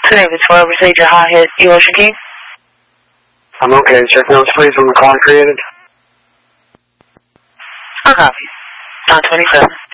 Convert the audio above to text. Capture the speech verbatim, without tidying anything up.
Today the twelve procedure hot hit. You Ocean King? I'm okay. Check notes, please, on the call created. I copy. nine twenty-seven.